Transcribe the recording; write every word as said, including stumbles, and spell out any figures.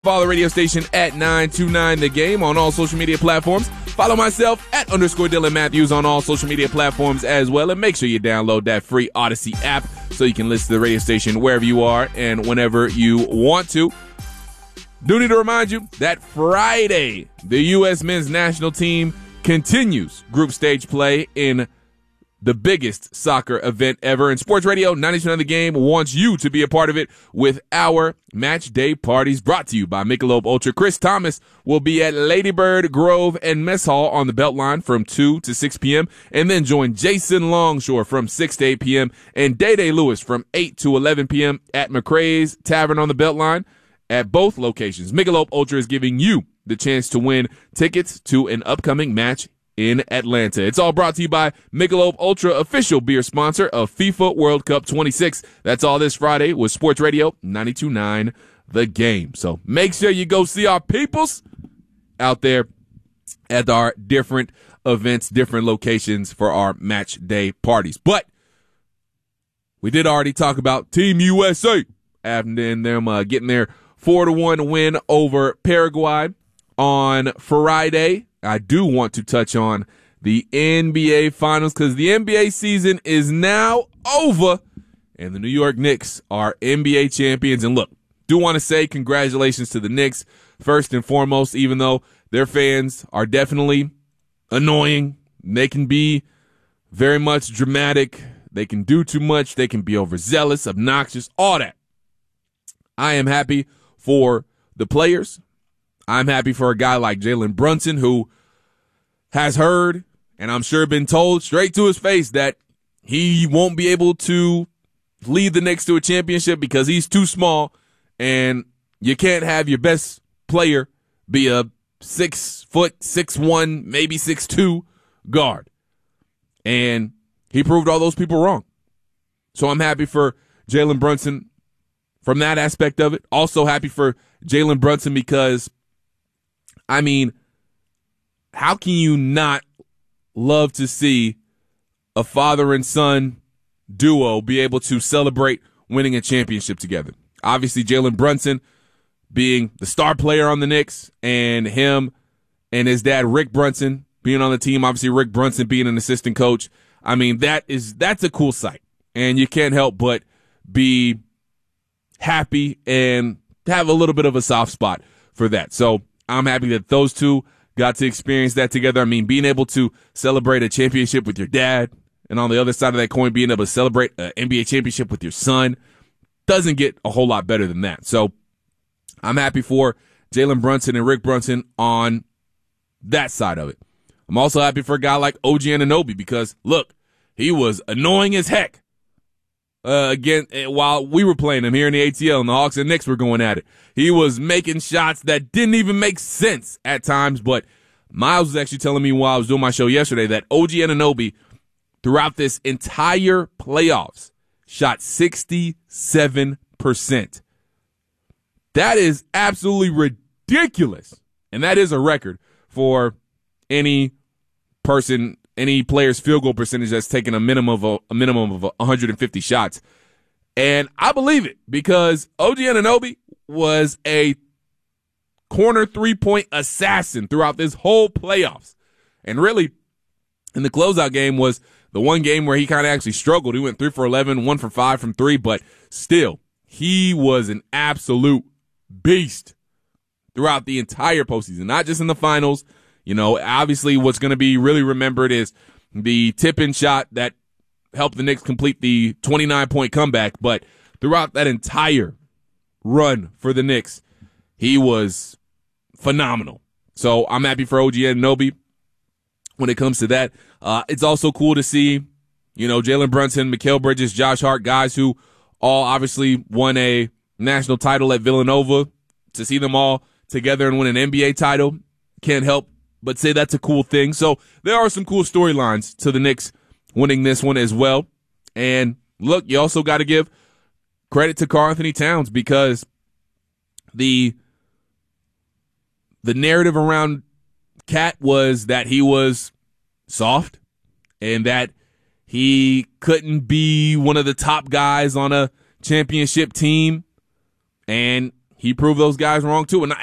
Follow the radio station at nine two nine The Game on all social media platforms. Follow myself at underscore Dylan Matthews on all social media platforms as well. And make sure you download that free Odyssey app so you can listen to the radio station wherever you are and whenever you want to. Do need to remind you that Friday, the U S men's national team continues group stage play in the biggest soccer event ever. And Sports Radio ninety-two point nine The Game wants you to be a part of it with our match day parties brought to you by Michelob Ultra. Chris Thomas will be at Ladybird, Grove, and Mess Hall on the Beltline from two to six p.m. and then join Jason Longshore from six to eight p.m. and Day Day Lewis from eight to eleven p.m. at McCrae's Tavern on the Beltline. At both locations, Michelob Ultra is giving you the chance to win tickets to an upcoming match in Atlanta. It's all brought to you by Michelob Ultra, official beer sponsor of FIFA World Cup twenty-six. That's all this Friday with Sports Radio ninety-two point nine The Game. So make sure you go see our peoples out there at our different events, different locations for our match day parties. But we did already talk about Team U S A after them uh, getting their four to one win over Paraguay on Friday. I do want to touch on the N B A Finals because the N B A season is now over and the New York Knicks are N B A champions. And look, do want to say congratulations to the Knicks first and foremost, even though their fans are definitely annoying. They can be very much dramatic. They can do too much. They can be overzealous, obnoxious, all that. I am happy for the players. I'm happy for a guy like Jalen Brunson who has heard, and I'm sure been told straight to his face, that he won't be able to lead the Knicks to a championship because he's too small, and you can't have your best player be a six foot, six one, maybe six two guard. And he proved all those people wrong. So I'm happy for Jalen Brunson from that aspect of it. Also happy for Jalen Brunson because, I mean, how can you not love to see a father and son duo be able to celebrate winning a championship together? Obviously, Jalen Brunson being the star player on the Knicks, and him and his dad, Rick Brunson, being on the team. Obviously, Rick Brunson being an assistant coach. I mean, that is that's a cool sight, and you can't help but be happy and have a little bit of a soft spot for that. So I'm happy that those two got to experience that together. I mean, being able to celebrate a championship with your dad, and on the other side of that coin, being able to celebrate an N B A championship with your son, doesn't get a whole lot better than that. So I'm happy for Jalen Brunson and Rick Brunson on that side of it. I'm also happy for a guy like O G Anunoby because, look, he was annoying as heck. Uh, again, while we were playing him here in the A T L and the Hawks and Knicks were going at it, he was making shots that didn't even make sense at times. But Miles was actually telling me while I was doing my show yesterday that O G Anunoby, throughout this entire playoffs, shot sixty-seven percent. That is absolutely ridiculous. And that is a record for any person, any player's field goal percentage that's taken a minimum of a, a minimum of one hundred fifty shots. And I believe it because O G Anunoby was a corner three-point assassin throughout this whole playoffs. And really, in the closeout game was the one game where he kind of actually struggled. He went three for eleven, one for five from three, but still, he was an absolute beast throughout the entire postseason, not just in the finals. You know, obviously what's going to be really remembered is the tip-in shot that helped the Knicks complete the twenty-nine point comeback. But throughout that entire run for the Knicks, he was phenomenal. So I'm happy for O G Anunoby when it comes to that. Uh, it's also cool to see, you know, Jalen Brunson, Mikal Bridges, Josh Hart, guys who all obviously won a national title at Villanova. To see them all together and win an N B A title, can't help but say that's a cool thing. So there are some cool storylines to the Knicks winning this one as well. And look, you also got to give credit to Karl-Anthony Towns because the the narrative around Cat was that he was soft and that he couldn't be one of the top guys on a championship team. And he proved those guys wrong too. And